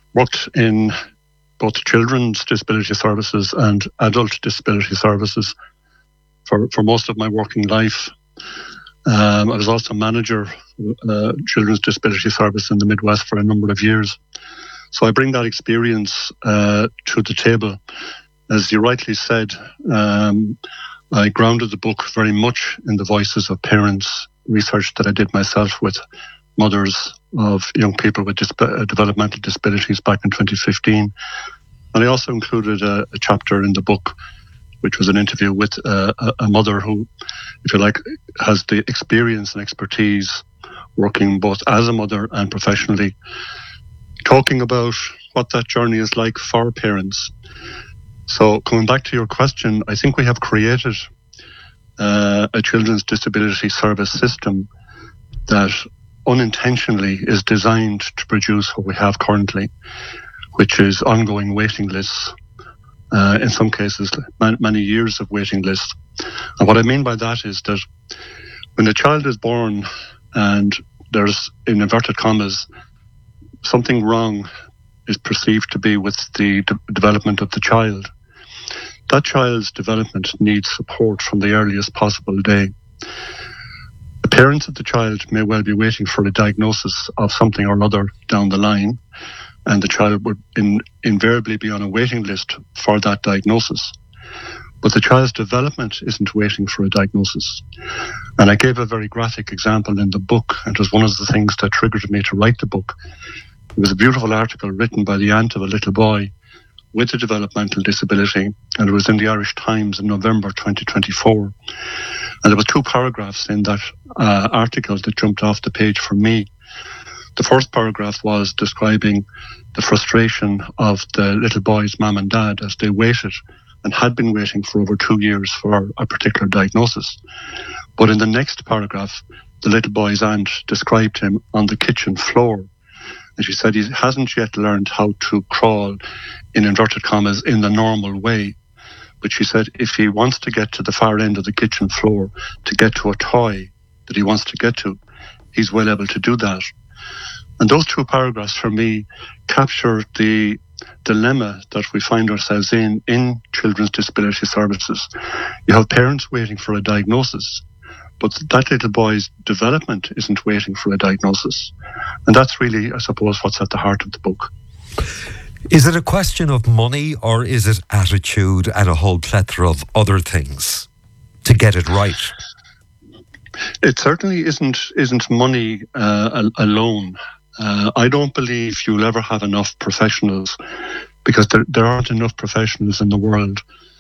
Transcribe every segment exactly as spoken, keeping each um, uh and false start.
worked in both children's disability services and adult disability services for, for most of my working life. Um, I was also manager of uh, children's disability service in the Midwest for a number of years. So I bring that experience uh, to the table. As you rightly said, um, I grounded the book very much in the voices of parents, research that I did myself with mothers of young people with disp- developmental disabilities back in twenty fifteen. And I also included a, a chapter in the book, which was an interview with uh, a, a mother who, if you like, has the experience and expertise working both as a mother and professionally, talking about what that journey is like for parents. So coming back to your question, I think we have created uh, a children's disability service system that unintentionally is designed to produce what we have currently, which is ongoing waiting lists, uh, in some cases man- many years of waiting lists. And what I mean by that is that when a child is born and there's, in inverted commas, something wrong is perceived to be with the de- development of the child, that child's development needs support from the earliest possible day. The parents of the child may well be waiting for a diagnosis of something or other down the line, and the child would in, invariably be on a waiting list for that diagnosis. But the child's development isn't waiting for a diagnosis. And I gave a very graphic example in the book, and it was one of the things that triggered me to write the book. It was a beautiful article written by the aunt of a little boy with a developmental disability, and it was in the Irish Times in November twenty twenty-four. And there were two paragraphs in that uh, article that jumped off the page for me. The first paragraph was describing the frustration of the little boy's mum and dad as they waited and had been waiting for over two years for a particular diagnosis. But in the next paragraph, the little boy's aunt described him on the kitchen floor. And she said he hasn't yet learned how to crawl, in inverted commas, in the normal way. But she said if he wants to get to the far end of the kitchen floor to get to a toy that he wants to get to, he's well able to do that. And those two paragraphs for me capture the dilemma that we find ourselves in in children's disability services. You have parents waiting for a diagnosis, but that little boy's development isn't waiting for a diagnosis. And that's really, I suppose, what's at the heart of the book. Is it a question of money, or is it attitude and a whole plethora of other things to get it right? It certainly isn't isn't money uh, alone. Uh, I don't believe you'll ever have enough professionals, because there, there aren't enough professionals in the world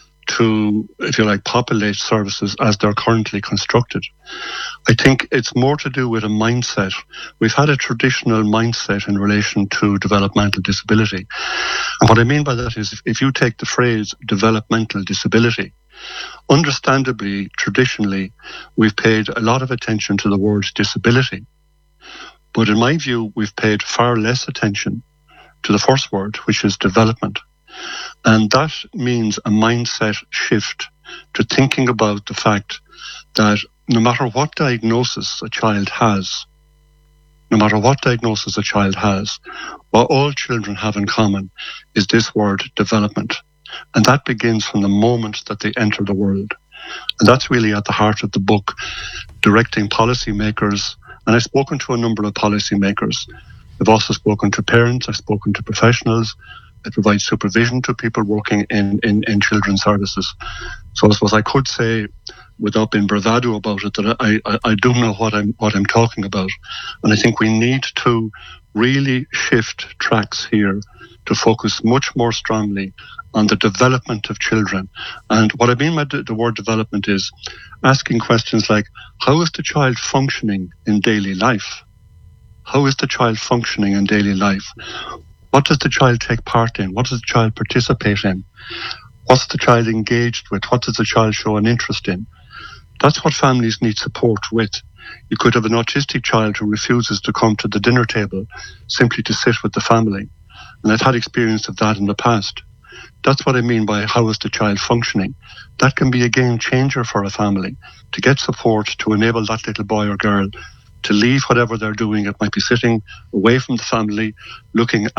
to, if you like, populate services as they're currently constructed. I think it's more to do with a mindset. We've had a traditional mindset in relation to developmental disability. And what I mean by that is if, if you take the phrase developmental disability, understandably, traditionally, we've paid a lot of attention to the word disability. But in my view, we've paid far less attention to the first word, which is development. And that means a mindset shift to thinking about the fact that no matter what diagnosis a child has, no matter what diagnosis a child has, what all children have in common is this word development. And that begins from the moment that they enter the world. And that's really at the heart of the book, directing policymakers. And I've spoken to a number of policymakers. I've also spoken to parents, I've spoken to professionals. I provide supervision to people working in, in, in children's services. So I suppose I could say, without being bravado about it, that I, I, I do know what I'm what I'm talking about. And I think we need to really shift tracks here to focus much more strongly on the development of children. And what I mean by the, the word development is asking questions like, how is the child functioning in daily life? How is the child functioning in daily life? What does the child take part in? What does the child participate in? What's the child engaged with? What does the child show an interest in? That's what families need support with. You could have an autistic child who refuses to come to the dinner table simply to sit with the family. And I've had experience of that in the past. That's what I mean by how is the child functioning. That can be a game changer for a family, to get support to enable that little boy or girl to leave whatever they're doing. It might be sitting away from the family, looking